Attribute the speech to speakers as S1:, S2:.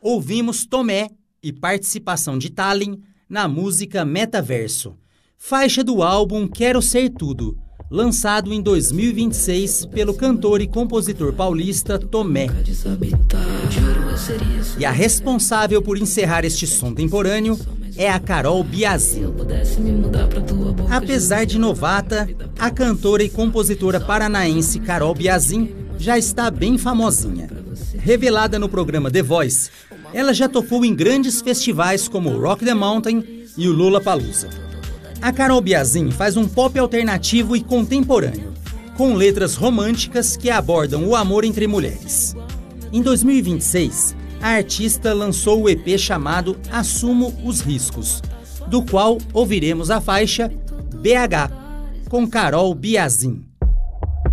S1: Ouvimos Tomé e participação de Tallin na música Metaverso, faixa do álbum Quero Ser Tudo, lançado em 2026 pelo cantor e compositor paulista Tomé. E a responsável por encerrar este som temporâneo é a Carol Biazin. Apesar de novata, a cantora e compositora paranaense Carol Biazin já está bem famosinha. Revelada no programa The Voice, ela já tocou em grandes festivais como o Rock the Mountain e o Lollapalooza. A Carol Biazin faz um pop alternativo e contemporâneo, com letras românticas que abordam o amor entre mulheres. Em 2026, a artista lançou o EP chamado Assumo os Riscos, do qual ouviremos a faixa BH, com Carol Biazin.